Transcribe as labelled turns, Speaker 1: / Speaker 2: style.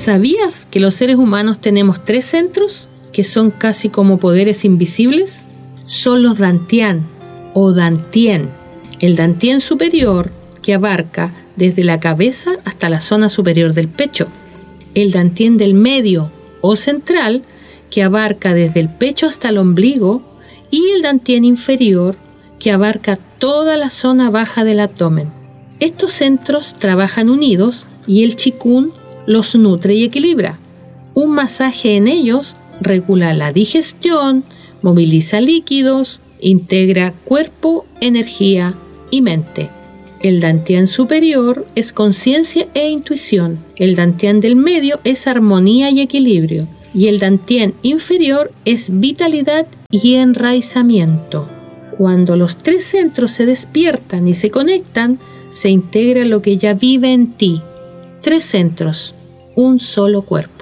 Speaker 1: ¿Sabías que los seres humanos tenemos 3 centros que son casi como poderes invisibles? Son los Dantian o Dantien. El Dantien superior, que abarca desde la cabeza hasta la zona superior del pecho. El Dantien del medio o central, que abarca desde el pecho hasta el ombligo. Y el Dantien inferior, que abarca toda la zona baja del abdomen. Estos centros trabajan unidos y el Qigong los nutre y equilibra. Un masaje en ellos regula la digestión, moviliza líquidos, integra cuerpo, energía y mente. El Dantien superior es conciencia e intuición. El Dantien del medio es armonía y equilibrio. Y el Dantien inferior es vitalidad y enraizamiento. Cuando los 3 centros se despiertan y se conectan, se integra lo que ya vive en ti. 3 centros, un solo cuerpo.